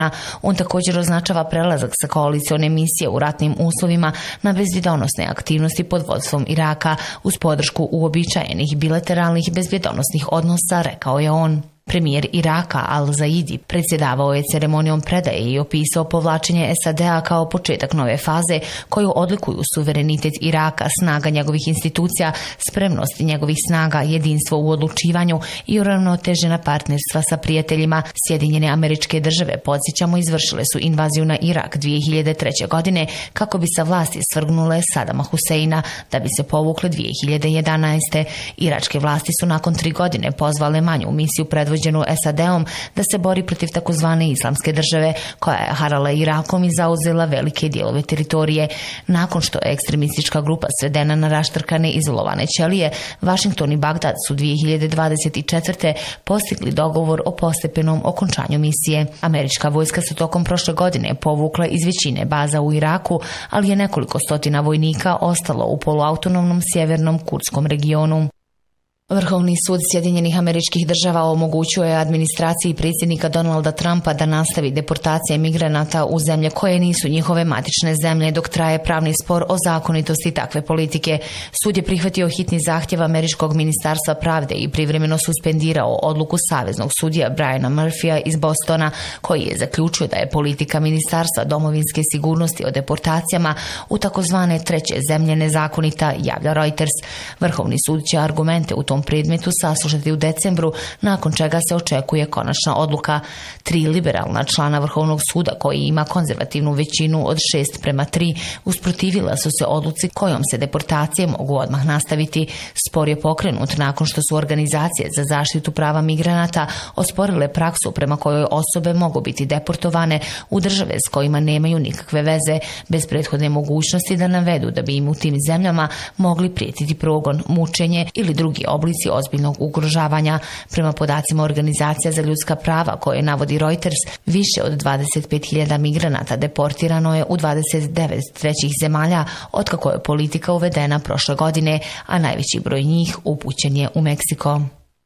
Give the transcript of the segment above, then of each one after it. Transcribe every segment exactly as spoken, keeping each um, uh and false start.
On također označava prelazak sa koalicione misije u ratnim uslovima na bezbjedonosne aktivnosti pod vodstvom Iraka uz podršku uobičajenih bilateralnih bezbjedonosnih odnosa, rekao je on. Premijer Iraka Al-Zaidi predsjedavao je ceremonijom predaje i opisao povlačenje S A D-a kao početak nove faze koju odlikuju suverenitet Iraka, snaga njegovih institucija, spremnost njegovih snaga, jedinstvo u odlučivanju i uravnotežena partnerstva sa prijateljima. Sjedinjene Američke Države, podsjećamo, izvršile su invaziju na Irak dvije hiljade treće. godine kako bi sa vlasti svrgnule Sadama Huseina, da bi se povukle dvije hiljade jedanaeste. Iračke vlasti su nakon tri godine pozvale manju misiju predvođenu S A D-om da se bori protiv takozvane islamske države koja je harala Irakom i zauzela velike dijelove teritorije. Nakon što je ekstremistička grupa svedena na raštrkane izolovane ćelije, Vašington i Bagdad su dvije hiljade dvadeset četvrte. postigli dogovor o postepenom okončanju misije. Američka vojska se tokom prošle godine povukla iz većine baza u Iraku, ali je nekoliko stotina vojnika ostalo u poluautonomnom sjevernom kurdskom regionu. Vrhovni sud Sjedinjenih Američkih Država omogućuje je administraciji predsjednika Donalda Trumpa da nastavi deportacije migranata u zemlje koje nisu njihove matične zemlje dok traje pravni spor o zakonitosti takve politike. Sud je prihvatio hitni zahtjev Američkog ministarstva pravde i privremeno suspendirao odluku saveznog sudija Briana Murphyja iz Bostona, koji je zaključio da je politika Ministarstva domovinske sigurnosti o deportacijama u takozvane treće zemlje nezakonita, javlja Reuters. Vrhovni sud će argumente u tom predmetu saslušati u decembru, nakon čega se očekuje konačna odluka. Tri liberalna člana Vrhovnog suda, koji ima konzervativnu većinu od šest prema tri, usprotivila su se odluci kojom se deportacije mogu odmah nastaviti. Spor je pokrenut nakon što su organizacije za zaštitu prava migranata osporile praksu prema kojoj osobe mogu biti deportovane u države s kojima nemaju nikakve veze, bez prethodne mogućnosti da navedu da bi im u tim zemljama mogli prijetiti progon, mučenje ili drugi oblici ozbiljnog ugrožavanja. Prema podacima Organizacija za ljudska prava koje navodi Reuters, više od dvadeset pet hiljada migranata deportirano je u dvadeset devet trećih zemalja otkako je politika uvedena prošle godine, a najveći broj njih upućen je u Meksiko.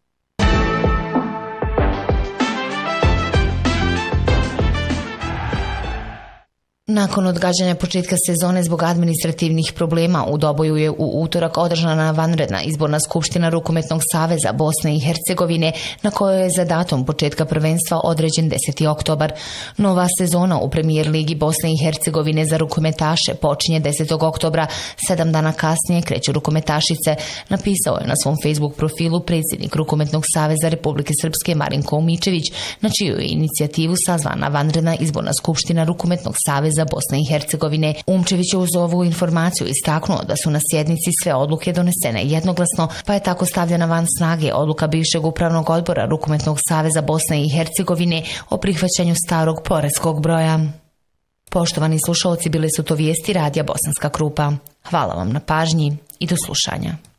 Nakon odgađanja početka sezone zbog administrativnih problema u Doboju je u utorak održana vanredna izborna skupština Rukometnog saveza Bosne i Hercegovine, na kojoj je za datum početka prvenstva određen deseti oktobar. Nova sezona u Premijer ligi Bosne i Hercegovine za rukometaše počinje desetog oktobra. Sedam dana kasnije kreću rukometašice, napisao je na svom Facebook profilu predsjednik Rukometnog saveza Republike Srpske Marinko Umičević, na čiju je inicijativu sazvana vanredna izborna skupština Rukometnog saveza za Bosne i Hercegovine. Umčević je uz ovu informaciju istaknuo da su na sjednici sve odluke donesene jednoglasno, pa je tako stavljena van snage odluka bivšeg upravnog odbora Rukometnog saveza Bosne i Hercegovine o prihvaćanju starog poreskog broja. Poštovani slušalci, bile su to vijesti Radija Bosanska Krupa. Hvala vam na pažnji i do slušanja.